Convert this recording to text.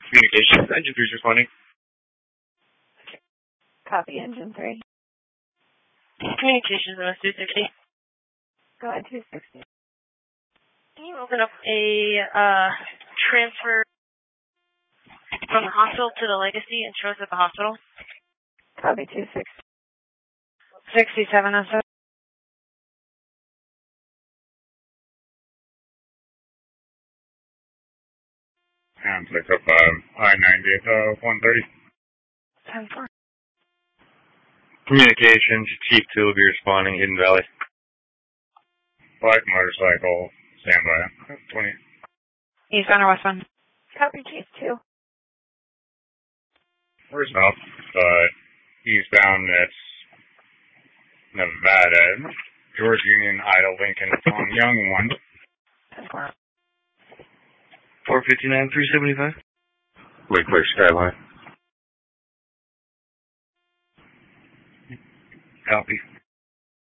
Communications, engine 3's responding. Copy, engine 3. Communications, MS 260. Go ahead, 260. Can you open up a transfer from the hospital to the Legacy and show us at the hospital? Copy, 260. 6707. And pick up I-90 at 130. 10-4. Communications, Chief 2 will be responding, Hidden Valley. Black motorcycle, standby. 20. Eastbound or westbound? Copy, Chief 2. Where's up? Eastbound, that's Nevada. George Union, Idle, Lincoln, Tom Young, 1. 10-4. 459, 375. Lake Skyline. Copy.